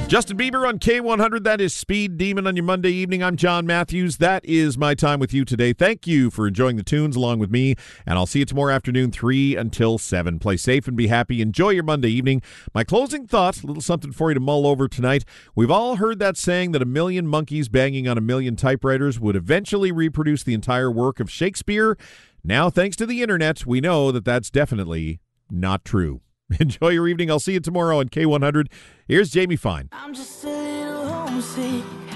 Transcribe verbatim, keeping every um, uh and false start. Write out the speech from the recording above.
Justin Bieber on K one hundred. That is Speed Demon on your Monday evening. I'm John Matthews. That is my time with you today. Thank you for enjoying the tunes along with me, and I'll see you tomorrow afternoon, three until seven. Play safe and be happy. Enjoy your Monday evening. My closing thought, a little something for you to mull over tonight. We've all heard that saying that a million monkeys banging on a million typewriters would eventually reproduce the entire work of Shakespeare. Now, thanks to the internet, we know that that's definitely not true. Enjoy your evening. I'll see you tomorrow on K one hundred. Here's Jamie Fine. I'm just a little homesick.